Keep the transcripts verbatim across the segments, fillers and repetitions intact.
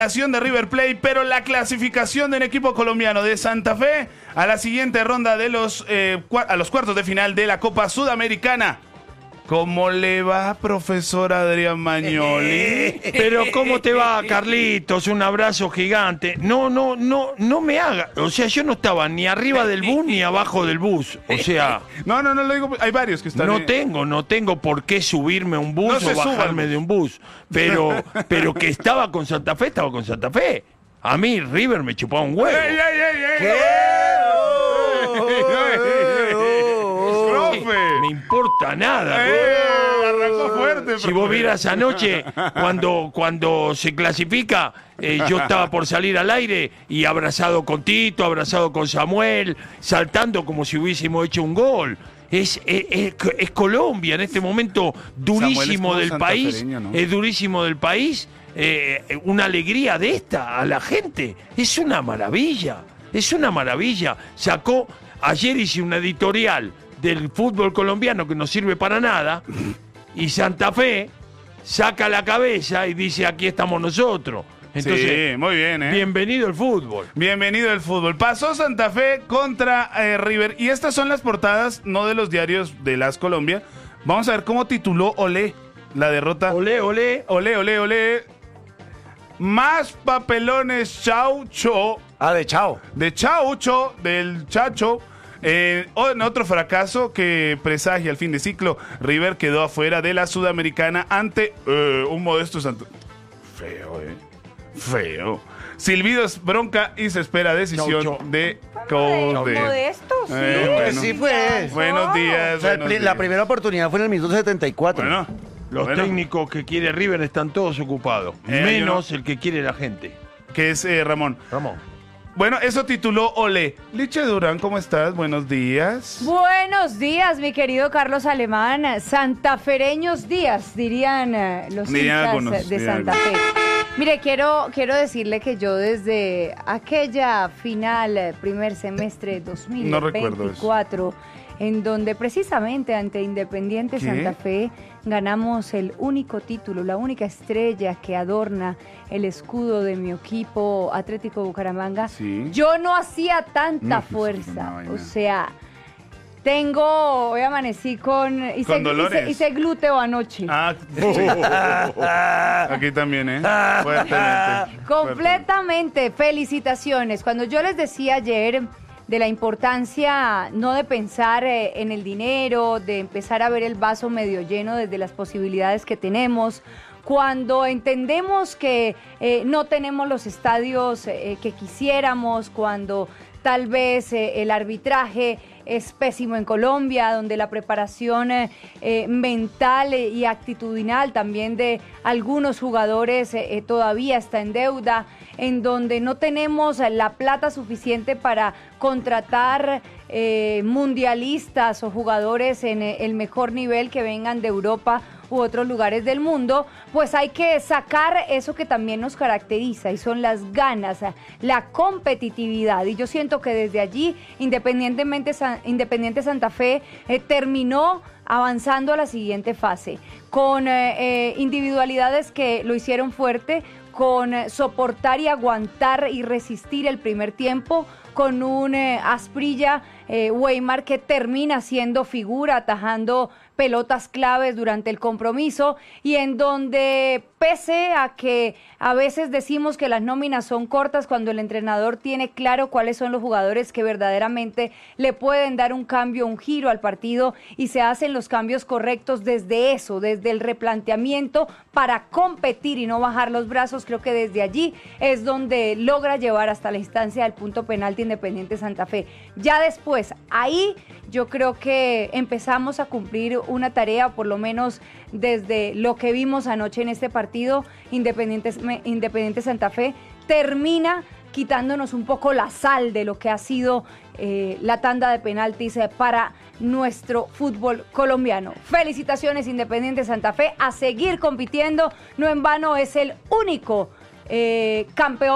de River Plate, pero la clasificación del equipo colombiano de Santa Fe a la siguiente ronda de los eh, a los cuartos de final de la Copa Sudamericana. ¿Cómo le va, profesor Adrián Magnoli? Pero ¿cómo te va, Carlitos? Un abrazo gigante. No, no, no, no me haga. O sea, yo no estaba ni arriba del bus ni abajo del bus. O sea... No, no, no lo digo. Hay varios que están... No en... tengo, no tengo por qué subirme a un bus no o bajarme de un bus. Pero, pero que estaba con Santa Fe, estaba con Santa Fe. A mí River me chupaba un huevo. ¡Ey, ey, ey, ey! ¿Qué? ¡Profe! Me importa nada. ¡Eh! Arrancó fuerte, Si vos vieras anoche, cuando, cuando se clasifica, eh, yo estaba por salir al aire y abrazado con Tito, abrazado con Samuel, saltando como si hubiésemos hecho un gol. Es, es, es, es Colombia en este momento durísimo del país, ¿no? Es durísimo del país, eh, una alegría de esta a la gente. Es una maravilla, es una maravilla. Sacó, ayer hice una editorial del fútbol colombiano que no sirve para nada. Y Santa Fe saca la cabeza y dice, aquí estamos nosotros. Entonces, sí, muy bien, ¿eh? Bienvenido al fútbol. Bienvenido al fútbol. Pasó Santa Fe contra eh, River. Y estas son las portadas, no de los diarios de Las Colombia. Vamos a ver cómo tituló Olé la derrota. Olé, olé. Olé, olé, olé. Más papelones Chaucho. Ah, de Chao. De Chaucho, del Chacho. Eh, en otro fracaso que presagia el fin de ciclo, River quedó afuera de la Sudamericana ante eh, un modesto Santo. Feo, eh. Feo. Silbidos, bronca y se espera decisión Chau, chau. de Code. Modestos, sí. Eh, Pues bueno. sí, pues. Buenos días. O sea, buenos pri- la días. primera oportunidad fue en el minuto setenta y cuatro. Bueno, Los bueno, técnicos que quiere River están todos ocupados. Eh, menos yo el que quiere la gente. que es eh, Ramón. Ramón. Bueno, eso tituló Olé. Liche Durán, ¿cómo estás? Buenos días. Buenos días, mi querido Carlos Alemán. Santafereños días, dirían eh, los Dirían hinchas algunos, de dirían Santa Fe. Mire, quiero, quiero decirle que yo desde aquella final, eh, primer semestre dos mil veinticuatro, en donde precisamente ante Independiente ¿Qué? Santa Fe ganamos el único título, la única estrella que adorna el escudo de mi equipo Atlético Bucaramanga, Sí. yo no hacía tanta No, pues, una fuerza. vaina. O sea, tengo, hoy amanecí con... Hice, Con dolores. hice, hice glúteo anoche. Ah, aquí también, ¿eh? Fuertemente. Completamente, felicitaciones. Cuando yo les decía ayer de la importancia no de pensar eh, en el dinero, de empezar a ver el vaso medio lleno desde las posibilidades que tenemos, cuando entendemos que eh, no tenemos los estadios eh, que quisiéramos, cuando tal vez eh, el arbitraje es pésimo en Colombia, donde la preparación eh, eh, mental y actitudinal también de algunos jugadores eh, eh, todavía está en deuda, en donde no tenemos la plata suficiente para contratar eh, mundialistas o jugadores en eh, el mejor nivel que vengan de Europa u otros lugares del mundo, pues hay que sacar eso que también nos caracteriza y son las ganas, la competitividad. Y yo siento que desde allí, independientemente, Independiente Santa Fe eh, terminó avanzando a la siguiente fase, con eh, eh, individualidades que lo hicieron fuerte, con eh, soportar y aguantar y resistir el primer tiempo, con un eh, Asprilla eh, Weimar que termina siendo figura, atajando pelotas claves durante el compromiso y en donde pese a que a veces decimos que las nóminas son cortas, cuando el entrenador tiene claro cuáles son los jugadores que verdaderamente le pueden dar un cambio, un giro al partido y se hacen los cambios correctos desde eso, desde el replanteamiento para competir y no bajar los brazos, creo que desde allí es donde logra llevar hasta la instancia del punto penalti Independiente Santa Fe. Ya después, ahí yo creo que empezamos a cumplir una tarea, por lo menos desde lo que vimos anoche en este partido, Independiente, Independiente Santa Fe termina quitándonos un poco la sal de lo que ha sido eh, la tanda de penaltis eh, para nuestro fútbol colombiano. Felicitaciones Independiente Santa Fe, a seguir compitiendo, no en vano es el único eh, campeón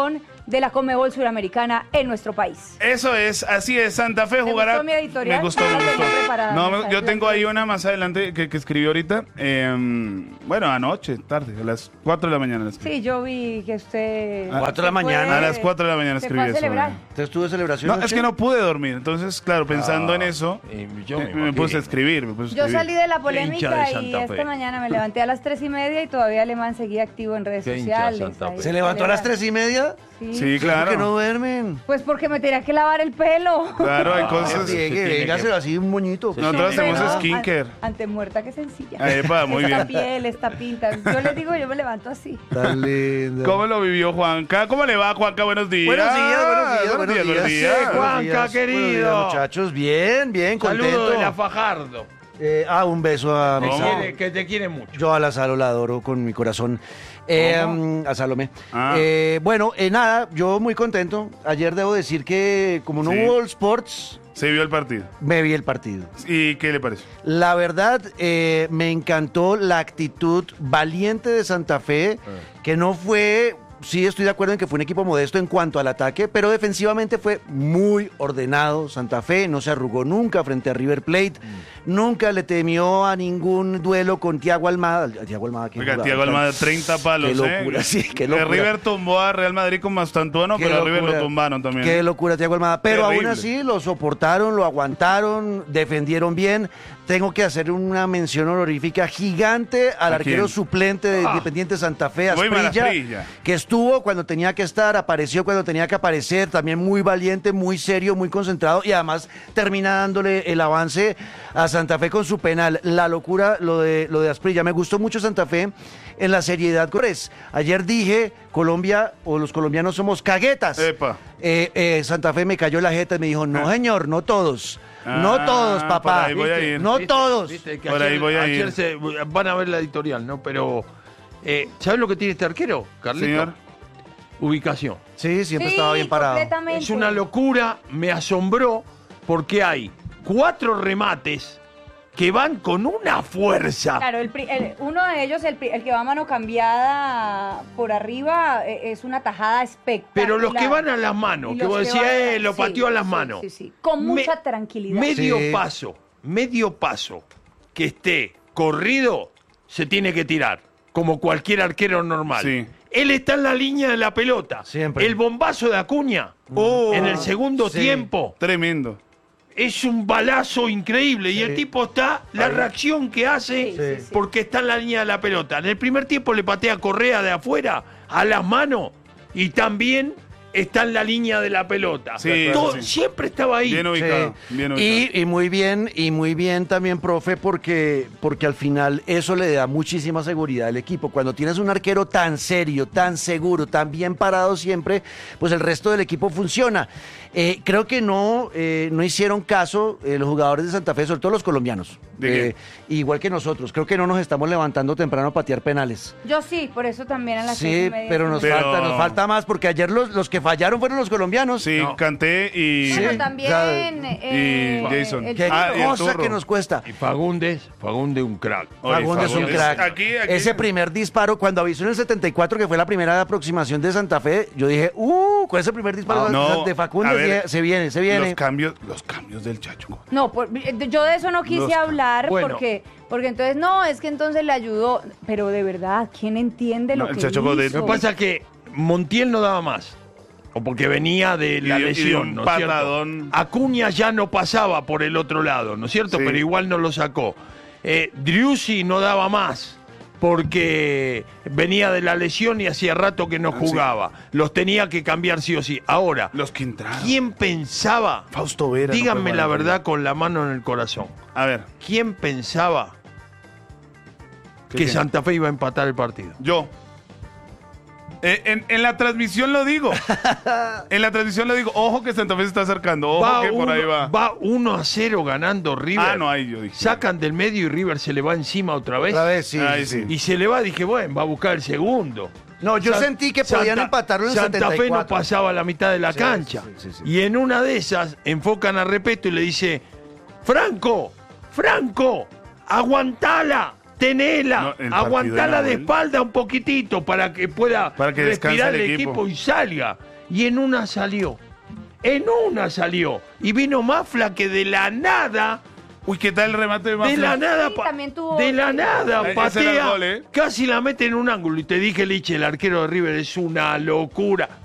de la Conmebol Suramericana en nuestro país. Eso es, así es. Santa Fe ¿Te jugará. gustó mi editorial? Me gustó, Ya me la gustó. tenía preparada, No, me me- sale yo tengo la ahí una más adelante que, que escribí ahorita. Eh, bueno, anoche, tarde, a las cuatro de la mañana la escribí. Sí, yo vi que usted... ¿Cuatro de la se fue- mañana? A las cuatro de la mañana se escribí fue a eso. celebrar. ¿no? ¿Entonces tuvo celebración? No, anoche? es que no pude dormir. Entonces, claro, pensando Ah, en eso, eh, yo me, me me imagino. puse a escribir. Me puse a Yo escribir. salí de la hincha polémica de y Santa esta Fe. mañana me levanté a las tres y media y todavía Alemán seguía activo en redes Qué hincha de sociales. Santa ahí Fe. ¿Se levantó a las celebrando. tres y media? Sí. Sí, ¿Por qué no claro. duermen? Pues porque me tenía que lavar el pelo. Claro, hay Ah, cosas. sí. Llegue, tiene véngase que- así un moñito. Nosotros Hombre, hacemos no, skincare. an- Ante muerta que sencilla. Ah, epa, muy esta bien. piel, esta pinta. Yo les digo, yo me levanto así. Tan lindo. ¿Cómo lo vivió Juanca? ¿Cómo le va, Juanca? Buenos días. Buenos días, buenos días, Buenos días, buenos días. Sí, buenos Juanca, días, querido. buenos días, muchachos, bien, bien, contento. Saludo de la Fajardo. Eh, ah, un beso a mi Que, ¿Cómo? Salo. quiere- que te quiere mucho. Yo a la Salo la adoro con mi corazón. Eh, mm, a Salomé. Ah. Eh, bueno, eh, nada, yo muy contento. Ayer debo decir que como no Sí. hubo All Sports, Se vio el partido. me vi el partido. ¿Y qué le pareció? La verdad, eh, me encantó la actitud valiente de Santa Fe, que no fue, sí estoy de acuerdo en que fue un equipo modesto en cuanto al ataque, pero defensivamente fue muy ordenado. Santa Fe no se arrugó nunca frente a River Plate, nunca le temió a ningún duelo con Thiago Almada. Thiago Almada, ¿quién Oiga, jugaba? Thiago Almada, treinta palos, Qué locura, ¿eh? sí, qué Que locura. River tumbó a Real Madrid con Mastantuono, Qué pero a River locura. lo tumbaron también. Qué locura, Thiago Almada. Pero Terrible. aún así lo soportaron, lo aguantaron, defendieron bien. Tengo que hacer una mención honorífica gigante al ¿A arquero quién? suplente de Ah. Independiente Santa Fe, Muy mal, Asprilla, Asprilla. que estuvo cuando tenía que estar, apareció cuando tenía que aparecer, también muy valiente, muy serio, muy concentrado y además termina dándole el avance a Santa Fe con su penal. La locura, lo de, lo de Asprilla. Me gustó mucho Santa Fe en la seriedad. Ayer dije, Colombia o los colombianos somos caguetas. Epa. Eh, eh, Santa Fe me cayó la jeta y me dijo, no señor, no todos. No Ah, todos, por papá. ahí voy a ir. No ¿Viste? todos. ¿Viste? Que Por ayer, ahí voy a ayer ir. se- van a ver la editorial, ¿no? Pero, eh, ¿sabes lo que tiene este arquero, Carlito? Señor. Ubicación. Sí, siempre Sí, estaba bien parado. completamente. Es una locura, me asombró, porque hay cuatro remates que van con una fuerza. Claro, el pri- el- uno de ellos, el, pri- el que va a mano cambiada por arriba, eh, es una tajada espectacular. Pero los que van a las manos, Y que los vos que decías, van a- eh, lo sí, pateó a las sí, manos. Sí, sí, con Me- mucha tranquilidad. Medio Sí. paso, medio paso que esté corrido, se tiene que tirar, como cualquier arquero normal. Sí. Él está en la línea de la pelota. Siempre. El bombazo de Acuña, Oh. en el segundo Sí. tiempo, Tremendo. es un balazo increíble. Y Sí. el tipo está, la reacción que hace, Sí, sí, sí. porque está en la línea de la pelota. En el primer tiempo le patea Correa de afuera a las manos y también está en la línea de la pelota. Sí, Todo- sí. Siempre estaba ahí. Bien ubicado. Sí. Bien ubicado. Y, y muy bien, y muy bien también, profe, porque, porque al final eso le da muchísima seguridad al equipo. Cuando tienes un arquero tan serio, tan seguro, tan bien parado siempre, pues el resto del equipo funciona. Eh, creo que no, eh, no hicieron caso eh, los jugadores de Santa Fe, sobre todo los colombianos. ¿De qué? Eh, igual que nosotros. Creo que no nos estamos levantando temprano a patear penales. Yo sí, por eso también a las seis Sí, y media pero nos estoy- Pero- falta, nos falta más, porque ayer los, los que fallaron fueron los colombianos. Sí, No. canté y. Bueno, Sí, también. o sea, eh, y Jason. el Qué Ah, y el cosa turro. que nos cuesta. Y Fagundes, Fagundes un crack. Oye, Fagundes es un Fagundes. crack. Aquí, aquí. Ese primer disparo, cuando avisó en el setenta y cuatro, que fue la primera aproximación de Santa Fe, yo dije, uh, con ese primer disparo Ah, no, de Facundo a ver, se viene, se viene. Los cambios, los cambios del Chacho. No, por- yo de eso no quise Los- hablar Bueno. porque, porque entonces, no, es que entonces le ayudó. Pero de verdad, ¿quién entiende No, lo el que Chacho hizo? Godet- Lo que pasa es que Montiel no daba más. O porque venía de la Y de- y de lesión, un ¿no es cierto? patadón. Acuña ya no pasaba por el otro lado, ¿no es cierto? Sí. Pero igual no lo sacó. Eh, Driussi no daba más porque venía de la lesión y hacía rato que no Sí. jugaba. Los tenía que cambiar sí o sí. Ahora, Los que entraron. ¿quién pensaba? Fausto Vera. no Díganme fue la bueno. verdad con la mano en el corazón. A ver. ¿Quién pensaba ¿qué que tiene? Santa Fe iba a empatar el partido? Yo. Eh, en, en la transmisión lo digo. En la transmisión lo digo. Ojo que Santa Fe se está acercando. Ojo que por ahí va. va uno a cero ganando River. Ah, no, ahí yo dije. Sacan del medio y River se le va encima otra vez. Otra vez, sí. Ahí sí. sí. Y se le va, dije, bueno, va a buscar el segundo. No, yo San- sentí que podían Santa- empatarlo en el Santa setenta y Fe no cuatro. pasaba la mitad de la Sí, cancha. sí, sí, sí. Y en una de esas enfocan a Repeto y le dice, Franco, Franco, aguantala, tenela, No, el partido aguantala de de Nahuel. espalda un poquitito para que pueda Para que descanse respirar el el equipo. equipo y salga. Y en una salió. En una salió. Y vino Mafla que de la nada, Uy, ¿qué tal el remate de de Mafla? la nada, Sí, pa- también tuvo- de la nada Ese era el patea, gol, ¿eh? casi la mete en un ángulo. Y te dije, Liche, el arquero de River es una locura.